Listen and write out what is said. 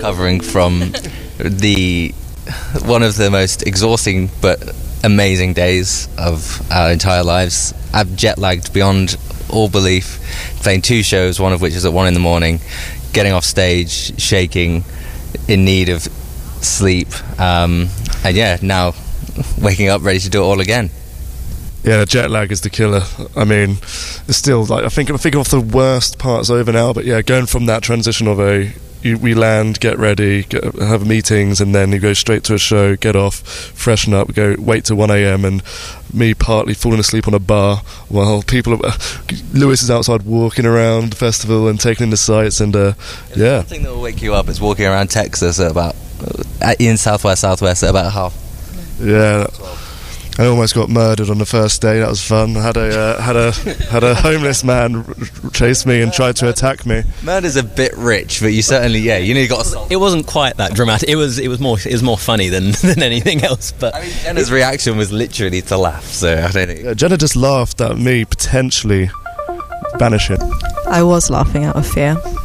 recovering from one of the most exhausting but amazing days of our entire lives. I've jet lagged beyond all belief, playing 2 shows, one of which is at 1 in the morning, getting off stage, shaking, in need of sleep, and now waking up ready to do it all again. Yeah, jet lag is the killer. I mean, it's still like I think of the worst parts over now, but yeah, going from that transition of we land, get ready, have meetings, and then you go straight to a show, get off, freshen up, wait till 1 a.m. and me partly falling asleep on a bar while Lewis is outside walking around the festival and taking in the sights, and One thing that will wake you up is walking around Texas in southwest at about half. Yeah. I almost got murdered on the first day. That was fun. I had a homeless man chase me and tried to attack me. Murder's a bit rich, but you certainly got assaulted. It wasn't quite that dramatic. It was more funny than anything else. But I mean, Jenna's reaction was literally to laugh. So I don't think Jenna just laughed at me potentially vanishing. I was laughing out of fear.